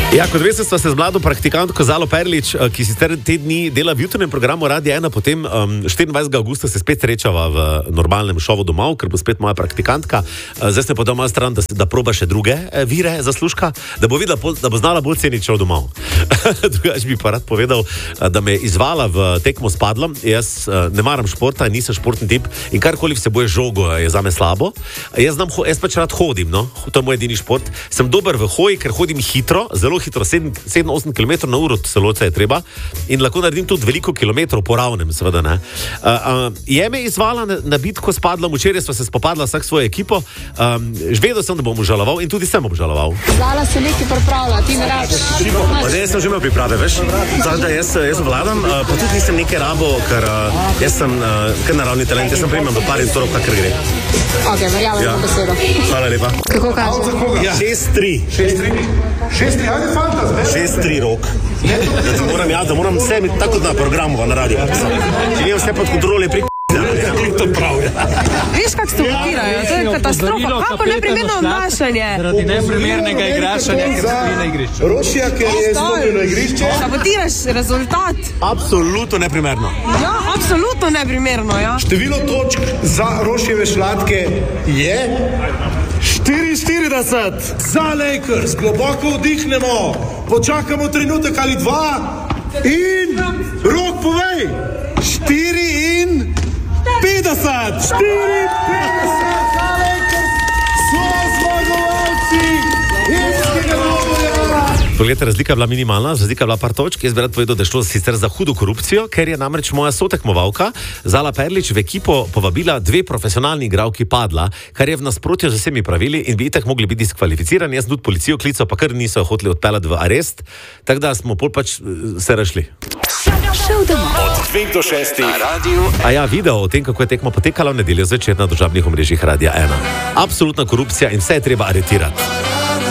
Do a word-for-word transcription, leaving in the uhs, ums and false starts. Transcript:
Ja, kot veste, sva se z mlado praktikantko Zalo Perlič, ki sicer te dni dela v jutrnem programu Radia ena, potem um, štiriindvajsetega avgusta se spet srečava v normalnem šovu domov, ker bo spet moja praktikantka. Zdaj ste pa doma stran, da, da proba še druge vire zaslužka, da bo videla, da bo znala bolj ceniti šov domov. Drugač bi pa rad povedal, da me je izvala v tekmo s padlom. Jaz ne maram športa, nisem športni tip in karkoli vsebuje žogo je zame slabo. Jaz, znam, jaz pač rad hodim, no? To je moj edini šport. Sem dober v hoji, ker hodim hitro, zelo hitro, sedem do osem kilometrov na uro, celoce je treba, in lahko naredim tudi veliko kilometrov po ravnem, seveda ne. Uh, uh, je me izvala na, na bitko s padlom, včeraj sva se spopadla vsak svojo ekipo, um, vedel sem, da bom obžaloval in tudi sem obžaloval. Zala se nekaj pripravlja, ti ne rabiš. Zdaj, jaz sem že imel priprave, veš, tako da jaz, jaz vladam, uh, pa tudi nisem nekaj rabo, ker uh, jaz sem uh, kar naravni talent, jaz sem primem do par in torov, kakor gre. Ok, verjamem ja. besedo. Hvala lepa. Kako kaže? Ja. šest tri. šest tri? šest tri, ajde fantas, ne? šest tri rok. Da moram, ja, da moram vse biti tako na programu, na radiju. Če nimam vse pod kontrole, pri to prav, ja. Veš, kak se ukirajo, to je katastrofa. Kako neprimerno obnašanje? Zaradi neprimernega igrašanja, ker stoji na igrišču. Rošija, ker je stopil na igrišče. Sabotiraš rezultat. Absolutno neprimerno. Ja, absolutno neprimerno, ja. Število točk za Rošijeve šlatke je štiriinštirideset. Za Lakers, globoko vdihnemo, počakamo trenutek ali dva in Rok povej, štiri in petdeset. štiri in petdeset za Lakers, so zmagovalci irskega dvoboja. Poglejte, razlika je bila minimalna, razlika je bila par točk. Jaz bi rad povedal, da je šlo sicer za hudo korupcijo, ker je namreč moja sotekmovalka Zala Perlič v ekipo povabila dve profesionalni igralki padla, kar je v nasprotju z vsemi pravili in bi itak mogli biti diskvalificirani. Jaz sem tudi policijo klical, pa kar niso hoteli odpeljati v arest, tako da smo pol pač se rašli. Od dveh do šestih na radiju. A ja, video o tem, kako je tekma potekala v nedeljo zvečer na družabnih omrežjih Radia ena. Absolutna korupcija in vse je treba aretirati.